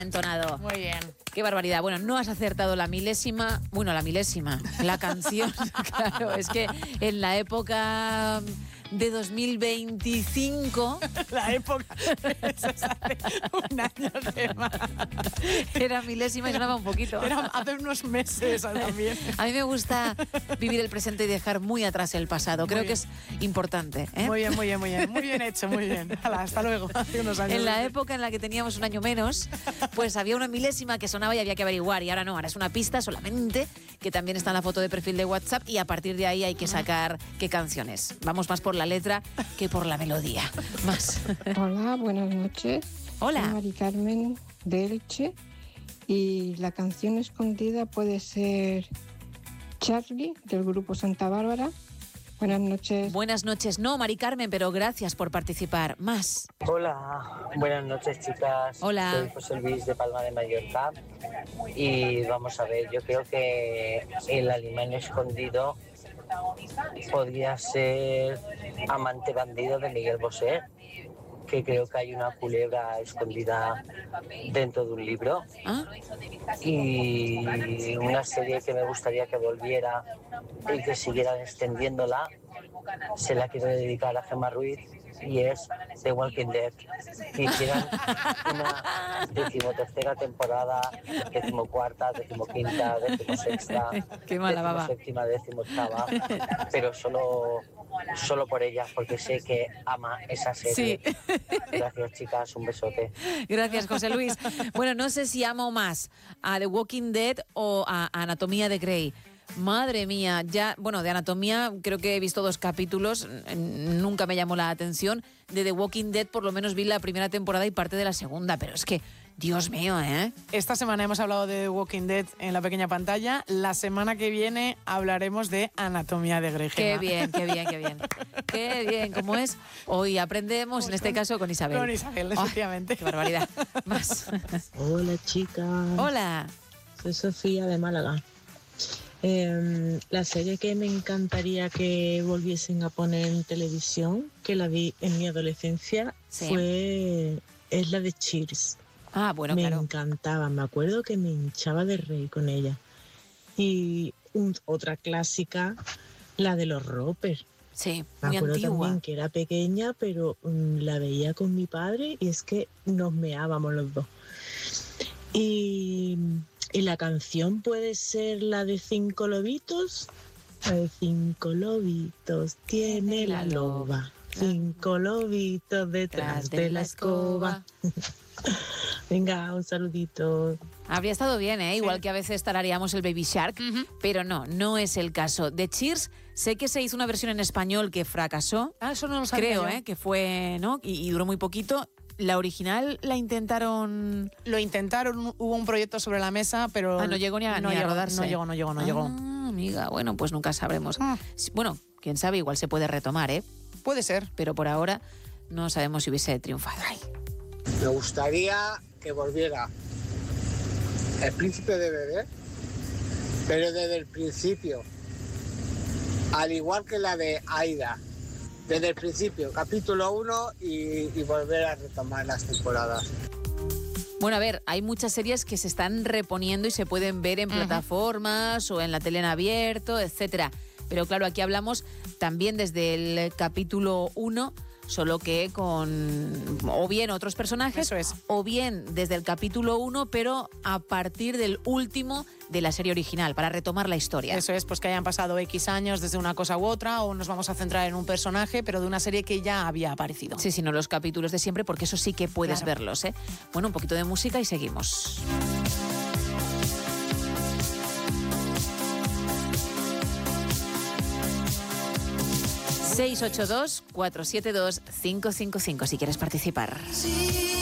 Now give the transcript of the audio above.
Entonado. Muy bien. Qué barbaridad. Bueno, no has acertado la milésima, la canción. Claro, es que en la época de 2025... La época, eso es hace un año de más. Era milésima y sonaba un poquito. Era hace unos meses también. A mí me gusta vivir el presente y dejar muy atrás el pasado. Creo que es importante. Muy bien, muy bien, muy bien. Muy bien hecho, muy bien. Hala, hasta luego. Hace unos años. En la época en la que teníamos un año menos, pues había una milésima que sonaba y había que averiguar. Y ahora no, ahora es una pista solamente, que también está en la foto de perfil de WhatsApp, y a partir de ahí hay que sacar qué canciones. Vamos más por la letra que por la melodía. Más. Hola, buenas noches. Hola. Soy Mari Carmen de Elche y la canción escondida puede ser Charlie del grupo Santa Bárbara. Buenas noches. Buenas noches. No, Mari Carmen, pero gracias por participar. Más. Hola, buenas noches, chicas. Hola. Soy José Luis de Palma de Mallorca y vamos a ver, yo creo que el animal escondido podría ser Amante bandido de Miguel Bosé, que creo que hay una culebra escondida dentro de un libro. ¿Ah? Y una serie que me gustaría que volviera y que siguieran extendiéndola, se la quiero dedicar a Gemma Ruiz, y es The Walking Dead. Que hicieran una 13ª temporada, 14ª, 15ª, 16ª, Qué mala baba. 17ª, 18ª, pero solo por ella, porque sé que ama esa serie. Sí. Gracias, chicas, un besote. Gracias, José Luis. Bueno, no sé si amo más a The Walking Dead o a Anatomía de Grey. Madre mía, ya, bueno, de Anatomía creo que he visto 2 capítulos, nunca me llamó la atención. De The Walking Dead por lo menos vi la primera temporada y parte de la segunda, pero es que, Dios mío, ¿eh? Esta semana hemos hablado de The Walking Dead en la pequeña pantalla. La semana que viene hablaremos de Anatomía de Grey. Qué bien, qué bien, qué bien. Qué bien, ¿cómo es? Hoy aprendemos, en este caso, con Isabel. Con Isabel, efectivamente. Ay, qué barbaridad. Más. Hola, chicas. Hola. Soy Sofía de Málaga. La serie que me encantaría que volviesen a poner en televisión, que la vi en mi adolescencia, Sí. es la de Cheers. Ah, bueno, me claro. encantaba, me acuerdo que me hinchaba de reír con ella. Y otra clásica, la de los Roper. Sí, Me muy acuerdo antigua. también que era pequeña, pero la veía con mi padre y es que nos meábamos los dos. Y la canción puede ser la de 5 lobitos. La de 5 lobitos tiene la loba. 5 lobitos detrás de la escoba. Venga, un saludito. Habría estado bien, ¿eh? Igual que a veces tarareamos el Baby Shark, pero no es el caso. De Cheers, sé que se hizo una versión en español que fracasó. Ah, eso no lo sabía Creo, yo. que fue, ¿no? Y duró muy poquito. La original la intentaron... Lo intentaron, hubo un proyecto sobre la mesa, pero... no llegó ni a rodarse. No llegó. Ah, amiga, bueno, pues nunca sabremos. Bueno, quién sabe, igual se puede retomar, ¿eh? Puede ser. Pero por ahora no sabemos si hubiese triunfado. Ay. Me gustaría que volviera El Príncipe de Bel-Air, pero desde el principio, al igual que la de Aida, desde el principio, capítulo 1 y volver a retomar las temporadas. Bueno, a ver, hay muchas series que se están reponiendo y se pueden ver en plataformas o en la tele en abierto, etcétera. Pero claro, aquí hablamos también desde el capítulo 1, solo que con o bien otros personajes, Eso es. o bien desde el capítulo 1, pero a partir del último de la serie original, para retomar la historia. Eso es, pues que hayan pasado X años desde una cosa u otra, o nos vamos a centrar en un personaje, pero de una serie que ya había aparecido. Sí, sí, no los capítulos de siempre, porque eso sí que puedes verlos, ¿eh? Bueno, un poquito de música y seguimos. ...682-472-555 si quieres participar. Sí.